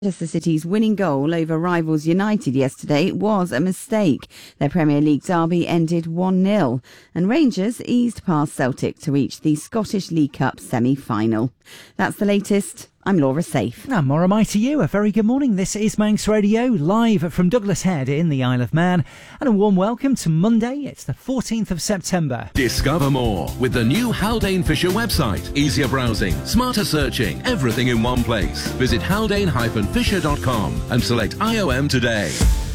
Manchester City's winning goal over rivals United yesterday was a mistake. Their Premier League derby ended 1-0 and Rangers eased past Celtic to reach the Scottish League Cup semi-final. That's the latest. I'm Laura Safe. And more am I to you. A very good morning. This is Manx Radio, live from Douglas Head in the Isle of Man. And a warm welcome to Monday. It's the 14th of September. Discover more with the new Haldane Fisher website. Easier browsing, smarter searching, everything in one place. Visit haldane-fisher.com and select IOM today.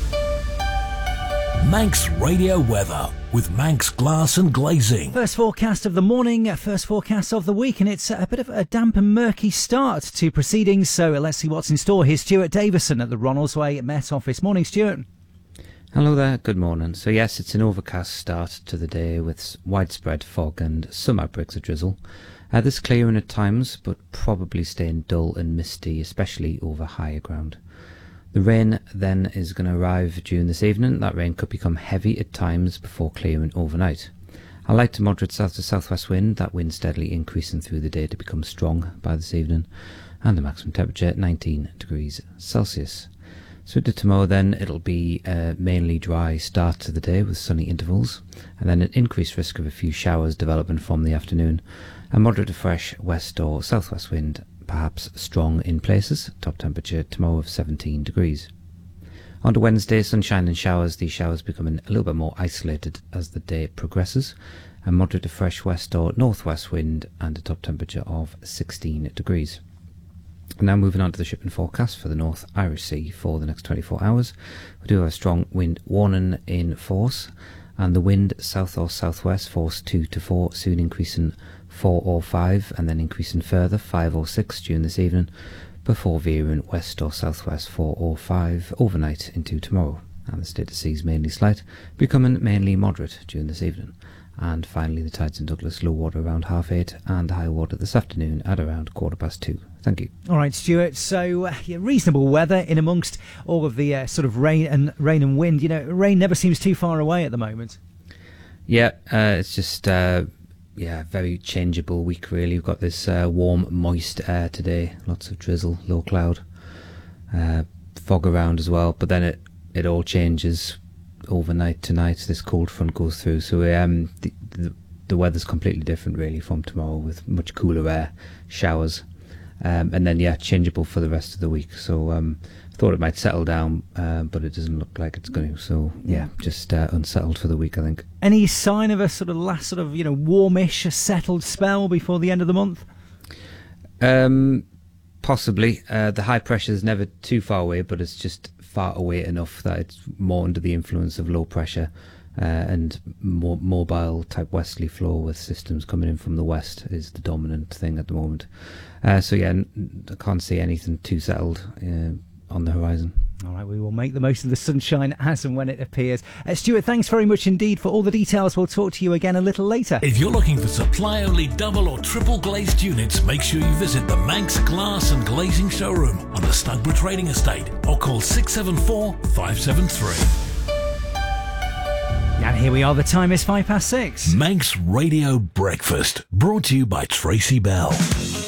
Manx Radio weather with Manx Glass and Glazing. First forecast of the morning, first forecast of the week, and it's a bit of a damp and murky start to proceedings, so let's see what's in store. Here's Stuart Davison at the Ronaldsway Met Office. Morning, Stuart. Hello there, good morning. So yes, it's an overcast start to the day with widespread fog and some outbreaks of drizzle. This clearing at times, but probably staying dull and misty, especially over higher ground. The rain then is going to arrive during this evening. That rain could become heavy at times before clearing overnight. A light to moderate south to southwest wind, that wind steadily increasing through the day to become strong by this evening. And the maximum temperature 19 degrees Celsius. So to tomorrow then, it'll be a mainly dry start to the day with sunny intervals. And then an increased risk of a few showers developing from the afternoon. A moderate to fresh west or southwest wind, perhaps strong in places. Top temperature tomorrow of 17 degrees. On to Wednesday, sunshine and showers. These showers becoming a little bit more isolated as the day progresses. A moderate to fresh west or northwest wind and a top temperature of 16 degrees. And now moving on to the shipping forecast for the North Irish Sea for the next 24 hours. We do have a strong wind warning in force, and the wind south or southwest force 2 to 4, soon increasing 4 or 5 and then increasing further 5 or 6 during this evening before veering west or southwest 4 or 5 overnight into tomorrow. And the state of seas mainly slight, becoming mainly moderate during this evening. And finally the tides in Douglas, low water around 8:30 and high water this afternoon at around 2:15. Thank you. All right, Stuart. So reasonable weather in amongst all of the sort of rain and wind. You know, rain never seems too far away at the moment. Yeah, it's just very changeable week really. We've got this warm, moist air today. Lots of drizzle, low cloud, fog around as well. But then it all changes overnight tonight. This cold front goes through, so the weather's completely different really from tomorrow, with much cooler air, showers, and then changeable for the rest of the week. So thought it might settle down, but it doesn't look like it's going to. So just unsettled for the week, I think. Any sign of a sort of last sort of warmish, settled spell before the end of the month? Possibly. The high pressure is never too far away, but it's just far away enough that it's more under the influence of low pressure and more mobile type westerly flow with systems coming in from the west is the dominant thing at the moment. I can't see anything too settled on the horizon. All right, we will make the most of the sunshine as and when it appears. Stuart, thanks very much indeed for all the details. We'll talk to you again a little later. If you're looking for supply-only double or triple glazed units, make sure you visit the Manx Glass and Glazing showroom on the Snugborough Trading Estate or call 674 573. And here we are, the time is 6:05. Manx Radio Breakfast, brought to you by Tracy Bell.